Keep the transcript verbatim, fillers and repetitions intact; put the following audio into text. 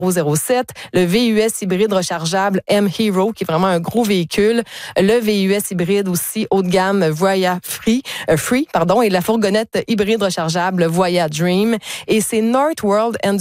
zéro sept, le V U S hybride rechargeable M-Hero, qui est vraiment un gros véhicule, le V U S hybride aussi haut de gamme Voya Free, euh, Free pardon, et la fourgonnette hybride rechargeable Voya Dream. Et c'est Northworld Enduro